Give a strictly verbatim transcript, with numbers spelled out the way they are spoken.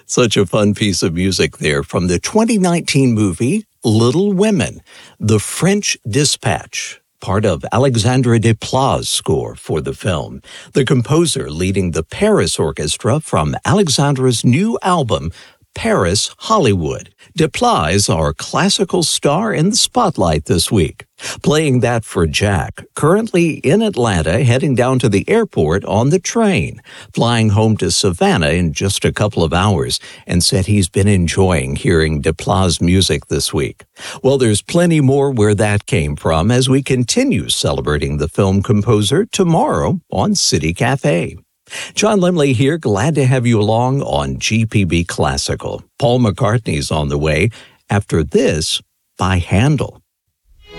Such a fun piece of music there from the twenty nineteen movie Little Women, The French Dispatch, part of Alexandre Desplat's score for the film. The composer leading the Paris Orchestra from Alexandre's new album, Paris Hollywood. Desplat is our classical star in the spotlight this week. Playing that for Jack, currently in Atlanta, heading down to the airport on the train, flying home to Savannah in just a couple of hours, and said he's been enjoying hearing Desplat's music this week. Well, there's plenty more where that came from as we continue celebrating the film composer tomorrow on City Cafe. John Limley here, glad to have you along on G P B Classical. Paul McCartney's on the way after this by Handel.